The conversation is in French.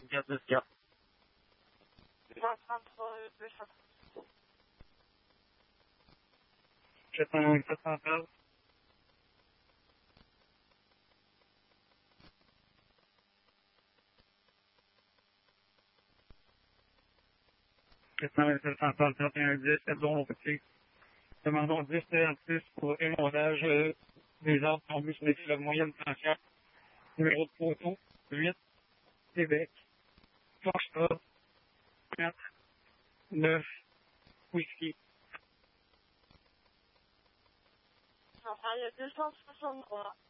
gaz de Scar. 133, 200. 413. 710, c'est bon, petit. Demandons 10 plus pour émondage des arbres tombés sur les fleuves moyennes tension. Numéro de poteau, 8, Québec, Foxtrot, 4, 9, Whisky. Enfin, il y a 263.